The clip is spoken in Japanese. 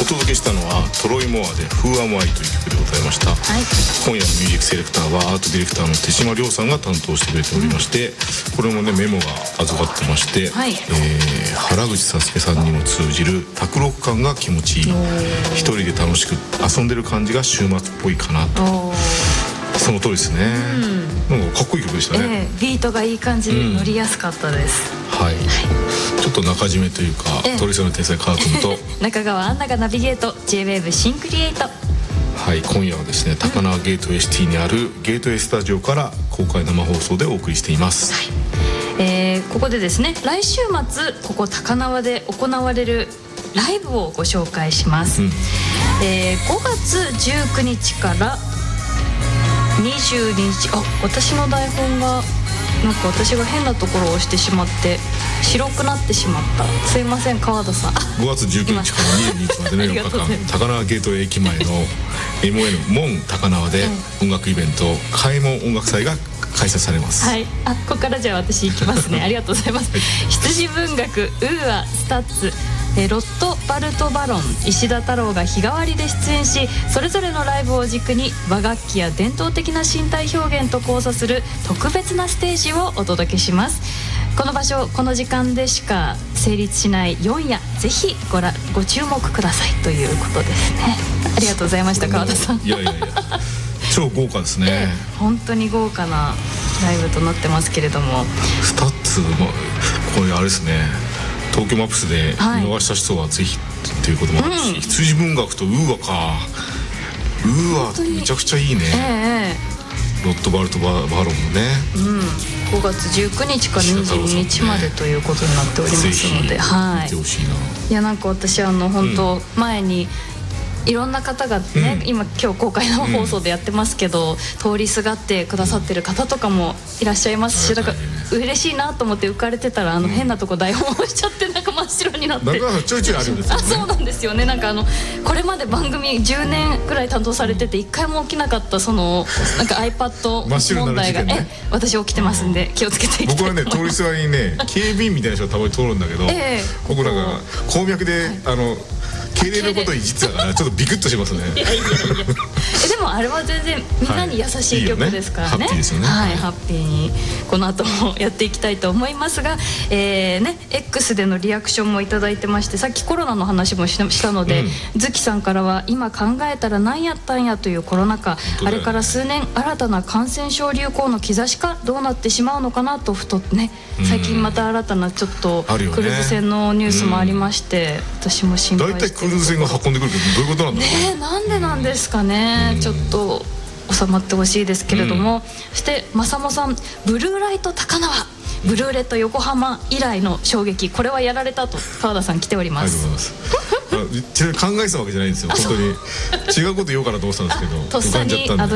届けしたのはトロイモアで「Who Am I」という曲でございました、はい、今夜のミュージックセレクターはアートディレクターの手島亮さんが担当してくれておりまして、これもねメモが預かってまして、はい、原口さすけさんにも通じる卓録感が気持ちいい、一人で楽しく遊んでる感じが週末っぽいかなと。その通りですね、なんかかっこいい曲でしたね、 ビートがいい感じに乗りやすかったです、 はい、ちょっと中締めというか、トリセの天才カー君と中川アンナがナビゲート J-WAVE シンクリエイト。 はい、今夜はですね高輪ゲートウェイシティにあるゲートウェイスタジオから公開生放送でお送りしています、 はい、ここでですね来週末ここ高輪で行われるライブをご紹介します、5月19日から22日、私の台本がなんか私が変なところを押してしまって白くなってしまった。すいません川田さん。 5月19日から22日までの4日間高輪ゲートウェイ駅前の MON 門高輪で音楽イベント開門音楽祭が開催されます。 はい、ここからじゃあ私行きますね。ありがとうございます、はい、羊文学ウーアスタッツロット・バルト・バロン石田太郎が日替わりで出演し、それぞれのライブを軸に和楽器や伝統的な身体表現と交差する特別なステージをお届けします。この場所この時間でしか成立しない4夜、ぜひご注目くださいということですね。ありがとうございました川田さん。 いや超豪華ですね、 本当に豪華なライブとなってますけれども、 スタッツもこれあれですね、東京マップスで見逃した人はぜひっていうこともあるし、羊文学とウーアか、ウーアってめちゃくちゃいいね、ロットバルトバロンもね、 5月19日から22日までということになっておりますので、はい、 見てほしいな。 いやなんか私本当前にいろんな方がね、今日公開生放送でやってますけど、通りすがってくださってる方とかもいらっしゃいますし、だから嬉しいなと思って浮かれてたら変なとこ台本をしちゃってなんか真っ白になって、 なんかちょいちょいあるんですよね。 そうなんですよね。なんかこれまで番組10年くらい担当されてて1回も起きなかったそのなんか iPad 問題が私起きてますんで気をつけていきたいと思います。 僕はね通りすがりにね警備員みたいな人がたまに通るんだけど、僕なんか鉱脈で敬礼のことをいじってたからちょっとビクッとしますね。 でもあれは全然みんなに優しい曲ですからね。ハッピーですよね。はい、ハッピーにこの後もやっていきたいと思いますが、X でのリアクションもいただいてまして、さっきコロナの話もしたので、ズキさんからは今考えたら何やったんやというコロナ禍、あれから数年新たな感染症流行の兆しかどうなってしまうのかなとふとね、最近また新たなちょっとクルーズ船のニュースもありまして、私も心配して大体クルーズ船が運んでくるけどどういうことなんだろうね。 なんでなんですかね、ちょっと収まってほしいですけれども、そしてまさもさん、ブルーライト高輪ブルーレット横浜以来の衝撃、これはやられたと川田さん来ております。 ありがとうございます。ちなみに考えてたわけじゃないんですよ、本当に違うこと言おうかなと思ってたんですけど、 とっさに